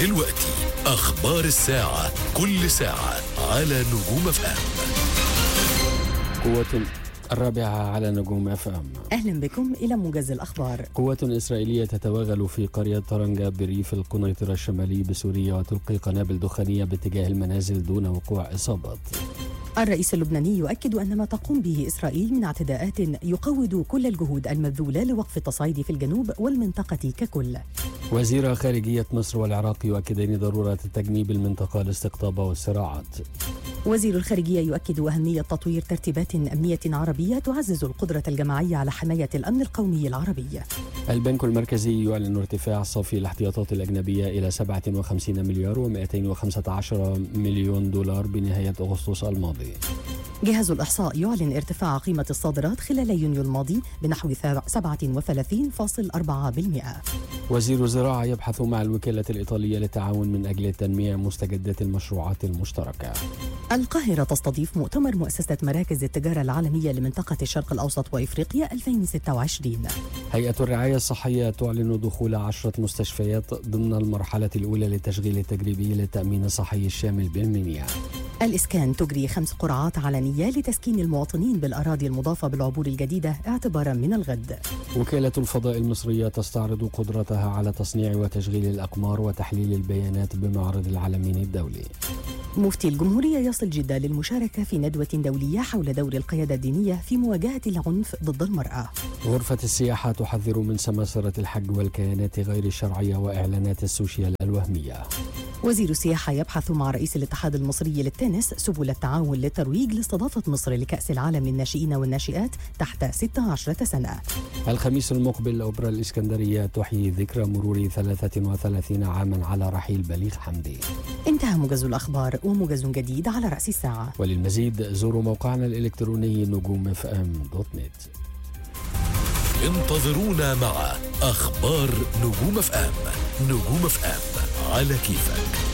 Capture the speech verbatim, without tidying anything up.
دلوقتي أخبار الساعة، كل ساعة على نجوم اف ام. قوة الرابعة على نجوم اف ام. أهلا بكم إلى موجز الأخبار. قوات إسرائيلية تتوغل في قرية طرنجة بريف القنيطرة الشمالي بسوريا وتلقي قنابل دخانية باتجاه المنازل دون وقوع إصابات. الرئيس اللبناني يؤكد أن ما تقوم به إسرائيل من اعتداءات يقوض كل الجهود المبذولة لوقف التصعيد في الجنوب والمنطقة ككل. وزير خارجية مصر والعراق يؤكدان ضرورة تجنيب المنطقة الاستقطاب والصراعات. وزير الخارجية يؤكد أهمية تطوير ترتيبات أمنية عربية تعزز القدرة الجماعية على حماية الأمن القومي العربي. البنك المركزي يعلن ارتفاع صافي الاحتياطات الأجنبية إلى سبعة وخمسين مليار ومئتين وخمسة عشر مليون دولار بنهاية أغسطس الماضي. جهاز الإحصاء يعلن ارتفاع قيمة الصادرات خلال يونيو الماضي بنحو سبعة وثلاثين فاصلة أربعة بالمئة. وزير الزراعة يبحث مع الوكالة الإيطالية للتعاون من أجل تنمية مستجدات المشروعات المشتركة. القاهرة تستضيف مؤتمر مؤسسة مراكز التجارة العالمية لمنطقة الشرق الأوسط وإفريقيا ألفين وستة وعشرين. هيئة الرعاية الصحية تعلن دخول عشرة مستشفيات ضمن المرحلة الأولى للتشغيل التجريبي للتأمين الصحي الشامل بالمنيا. الإسكان تجري خمس قرعات علنية لتسكين المواطنين بالأراضي المضافة بالعبور الجديدة اعتبارا من الغد. وكالة الفضاء المصرية تستعرض قدرتها على تصنيع وتشغيل الأقمار وتحليل البيانات بمعرض العالمين الدولي. مفتي الجمهورية يصل جدة للمشاركة في ندوة دولية حول دور القيادة الدينية في مواجهة العنف ضد المرأة. غرفة السياحة تحذر من سماسرة الحج والكيانات غير الشرعية وإعلانات السوشيال الوهمية. وزير السياحة يبحث مع رئيس الاتحاد المصري للتنس سبل التعاون للترويج لاستضافة مصر لكأس العالم للناشئين والناشئات تحت ستة عشر سنة. الخميس المقبل أوبرا الإسكندرية تحيي ذكرى مرور ثلاثة وثلاثين عاما على رحيل بليغ حمدي. انتهى موجز الأخبار وموجز جديد على رأس الساعة. وللمزيد زوروا موقعنا الإلكتروني نجوم اف ام دوت نت. انتظرونا مع أخبار نجوم اف ام. نجوم اف ام على كيفك.